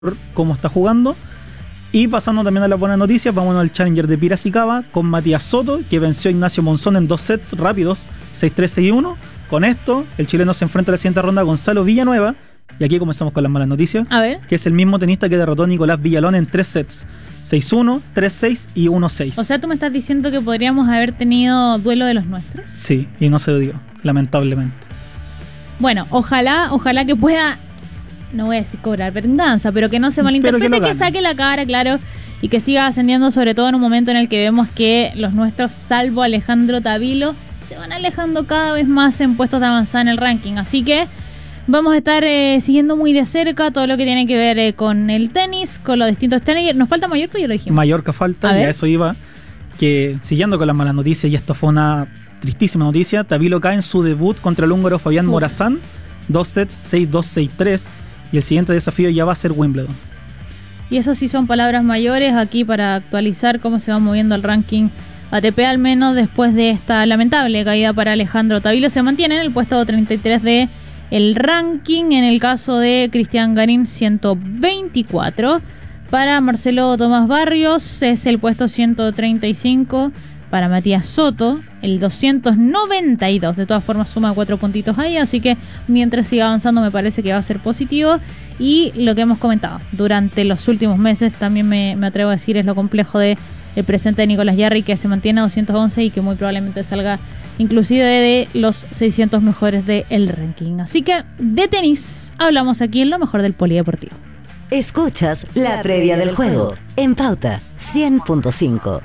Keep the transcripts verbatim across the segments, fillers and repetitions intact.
cómo está jugando. Y pasando también a las buenas noticias, vámonos al Challenger de Piracicaba con Matías Soto, que venció a Ignacio Monzón en dos sets rápidos, seis tres, seis uno. Con esto, el chileno se enfrenta a la siguiente ronda a Gonzalo Villanueva. Y aquí comenzamos con las malas noticias. A ver. Que es el mismo tenista que derrotó a Nicolás Villalón en tres sets, seis uno, tres seis y uno seis. O sea, ¿tú me estás diciendo que podríamos haber tenido duelo de los nuestros? Sí, y no se lo dio, lamentablemente. Bueno, ojalá, ojalá que pueda, no voy a decir cobrar venganza, pero que no se malinterprete, que, que saque la cara, claro, y que siga ascendiendo, sobre todo en un momento en el que vemos que los nuestros, salvo Alejandro Tavilo, se van alejando cada vez más en puestos de avanzada en el ranking. Así que vamos a estar eh, siguiendo muy de cerca todo lo que tiene que ver eh, con el tenis, con los distintos tenis. Nos falta Mallorca, ya lo dijimos. Mallorca falta, y a eso iba, que siguiendo con las malas noticias, y esto fue una tristísima noticia, Tavilo cae en su debut contra el húngaro Fabián Uf. Morazán, dos sets, seis dos, seis tres, y el siguiente desafío ya va a ser Wimbledon. Y eso sí son palabras mayores aquí para actualizar cómo se va moviendo el ranking A T P, al menos después de esta lamentable caída para Alejandro Tavilo. Se mantiene en el puesto treinta y tres de el ranking. En el caso de Cristian Garín, ciento veinticuatro. Para Marcelo Tomás Barrios es el puesto ciento treinta y cinco. Para Matías Soto, el doscientos noventa y dos. De todas formas, suma cuatro puntitos ahí. Así que mientras siga avanzando, me parece que va a ser positivo. Y lo que hemos comentado durante los últimos meses, también me, me atrevo a decir, es lo complejo de el presente de Nicolás Jarry, que se mantiene a doscientos once y que muy probablemente salga inclusive de los seiscientos mejores del ranking. Así que de tenis hablamos aquí en lo mejor del polideportivo. Escuchas la previa del juego en Pauta cien punto cinco.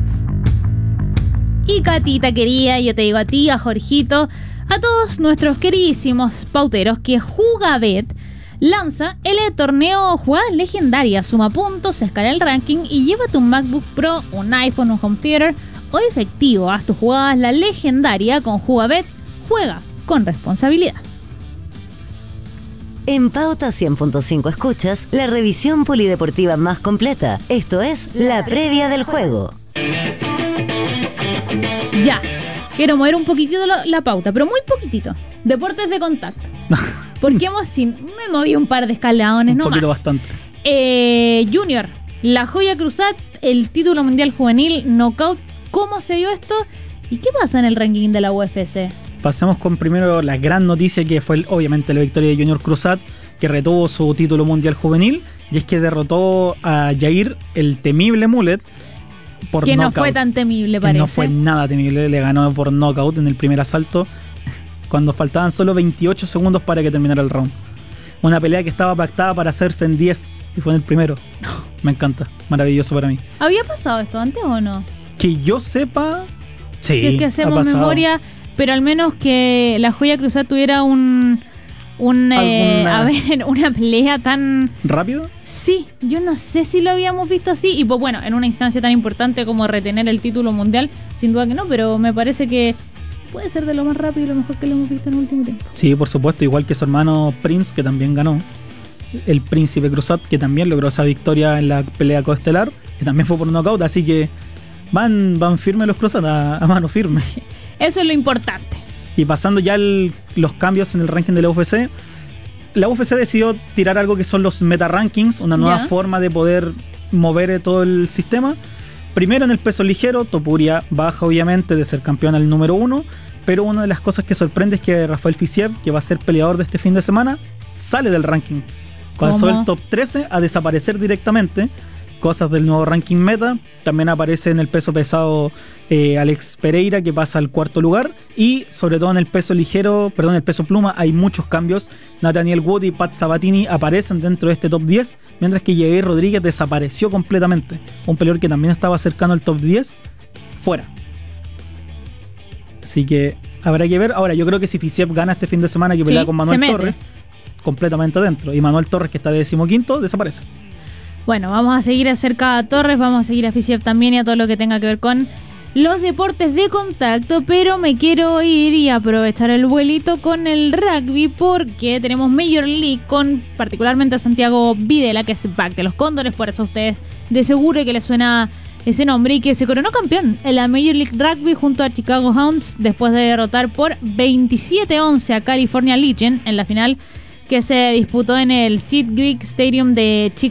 Y Catita querida, yo te digo a ti, a Jorgito, a todos nuestros queridísimos pauteros, que Jugabet lanza el torneo Jugadas Legendarias. Suma puntos, escala el ranking y llévate un MacBook Pro, un iPhone, un home theater o efectivo. Haz tus jugadas la legendaria con Jugabet. Juega con responsabilidad. En Pauta cien punto cinco escuchas la revisión polideportiva más completa. Esto es la previa del juego. Ya, quiero mover un poquitito la, la pauta, pero muy poquitito. Deportes de contacto. Porque hemos sin, me moví un par de escaladones, no más. Un poquito bastante. Eh, Junior, la joya Cruzat, el título mundial juvenil, knockout. ¿Cómo se dio esto? ¿Y qué pasa en el ranking de la U F C? Pasemos con primero la gran noticia, que fue el, obviamente la victoria de Junior Cruzat, que retuvo su título mundial juvenil, y es que derrotó a Jair, el temible Mulet, por que knockout. No fue tan temible, parece. No fue nada temible, le ganó por knockout en el primer asalto, cuando faltaban solo veintiocho segundos para que terminara el round. Una pelea que estaba pactada para hacerse en diez, y fue en el primero. Me encanta, maravilloso para mí. ¿Había pasado esto antes o no? Que yo sepa, sí, si es que hacemos memoria, pero al menos que la joya Cruzat tuviera un... Un, eh, a ver, una pelea tan... ¿Rápido? Sí, yo no sé si lo habíamos visto así. Y pues bueno, en una instancia tan importante como retener el título mundial, sin duda que no, pero me parece que puede ser de lo más rápido y lo mejor que lo hemos visto en el último tiempo. Sí, por supuesto, igual que su hermano Prince, que también ganó. El Príncipe Cruzat, que también logró esa victoria en la pelea coestelar, que también fue por nocaut, así que van, van firmes los Cruzat, a, a mano firme. Eso es lo importante. Y pasando ya el, los cambios en el ranking de la U F C, la U F C decidió tirar algo que son los meta rankings, una nueva yeah. forma de poder mover todo el sistema. Primero en el peso ligero, Topuria baja obviamente de ser campeón al número uno, pero una de las cosas que sorprende es que Rafael Fiziev, que va a ser peleador de este fin de semana, sale del ranking. Pasó el top trece a desaparecer directamente. Cosas del nuevo ranking meta. También aparece en el peso pesado eh, Alex Pereira, que pasa al cuarto lugar. Y sobre todo en el peso ligero, perdón, el peso pluma, hay muchos cambios. Nathaniel Wood y Pat Sabatini aparecen dentro de este top diez, mientras que Jair Rodríguez desapareció completamente. Un peleador que también estaba cercano al top diez, fuera. Así que habrá que ver. Ahora, yo creo que si Fiziev gana este fin de semana, que pelea sí, con Manuel Torres, completamente dentro. Y Manuel Torres, que está de decimoquinto, desaparece. Bueno, vamos a seguir acerca a Torres, vamos a seguir a Fiziev también y a todo lo que tenga que ver con los deportes de contacto, pero me quiero ir y aprovechar el vuelito con el rugby, porque tenemos Major League con particularmente a Santiago Videla, que es back de los Cóndores, por eso a ustedes de seguro que les suena ese nombre, y que se coronó campeón en la Major League Rugby junto a Chicago Hounds después de derrotar por veintisiete once a California Legion en la final que se disputó en el Sid Greek Stadium de Chicago.